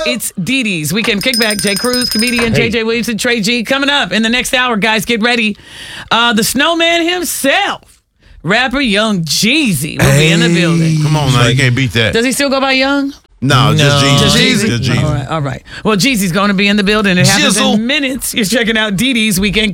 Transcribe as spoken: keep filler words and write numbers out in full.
It's Dee Dee's Weekend Kickback. Jay Cruz, comedian, hey. J J Williamson, Trey G. Coming up in the next hour, guys, get ready. Uh, the snowman himself, rapper Young Jeezy, will hey. be in the building. Come on now, you can't beat that. Does he still go by Young? No, no. just Jeezy. Just Jeezy? Just Jeezy. All right, all right. Well, Jeezy's going to be in the building. It happens Jizzle. in minutes. You're checking out Dee Dee's Weekend